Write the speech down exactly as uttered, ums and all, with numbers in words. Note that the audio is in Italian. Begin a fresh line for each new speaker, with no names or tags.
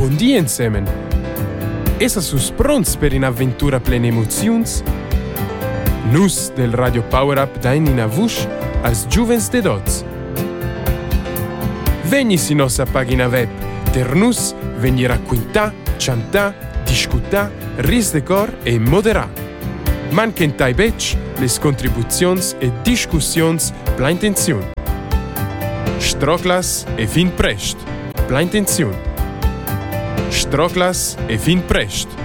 Buondì insieme! Essa sus pronts per un'avventura plena emozions? Nus del Radio Power Up dain in avush als giuvens de dots. Vegni si nostra pagina web, ter nus vegni racquintà, chantà, discutà, ris de cor e moderà. Manquentai bec les contribuzions e discussions pla intenziun. Stroclas e fin prest, pla intenziun. Stroclas e fin prest.